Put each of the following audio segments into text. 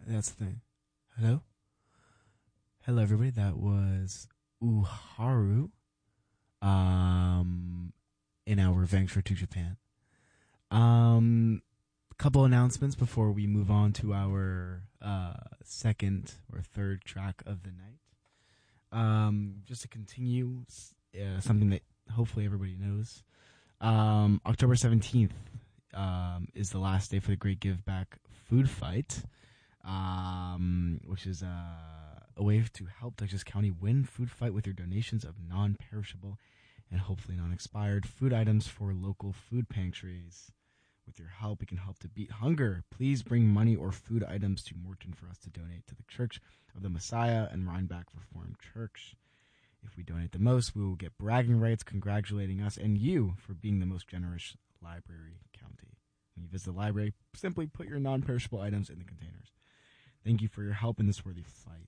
That's the thing. Hello? Hello, everybody. That was Uharu in our venture to Japan. Couple announcements before we move on to our second or third track of the night. Just to continue something that hopefully everybody knows. October 17th is the last day for the Great Give Back Food Fight, which is a way to help Dutchess County win food fight with your donations of non-perishable and hopefully non-expired food items for local food pantries. With your help, we can help to beat hunger. Please bring money or food items to Morton for us to donate to the Church of the Messiah and Rhinebeck Reformed Church. If we donate the most, we will get bragging rights congratulating us and you for being the most generous library county. When you visit the library, simply put your non-perishable items in the containers. Thank you for your help in this worthy fight.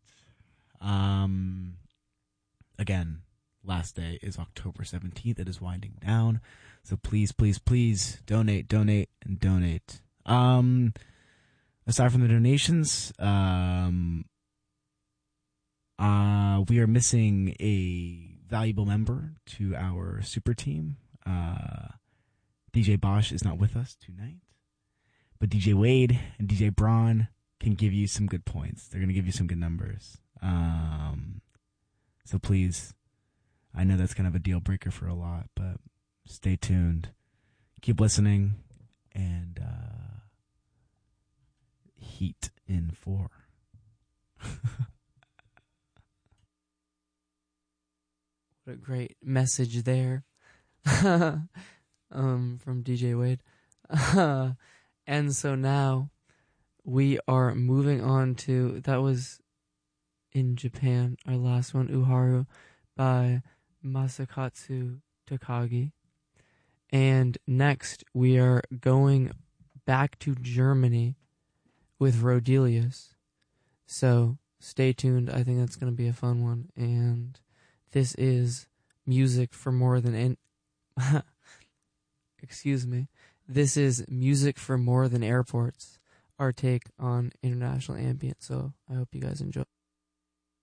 Again, last day is October 17th. It is winding down. So please, please, please donate, donate, and donate. Aside from the donations, we are missing a valuable member to our super team. DJ Bosch is not with us tonight, but DJ Wade and DJ Braun can give you some good points. They're going to give you some good numbers. So please, I know that's kind of a deal breaker for a lot, but stay tuned. Keep listening, and Heat in 4. What a great message there from DJ Wade. And so now we are moving on to, that was in Japan, our last one, Uharu by Masakatsu Takagi. And next we are going back to Germany with Rodelius. So stay tuned. I think that's going to be a fun one. And this is Music for More Than Excuse me. This is Music for More Than Airports, our take on international ambient. So I hope you guys enjoy.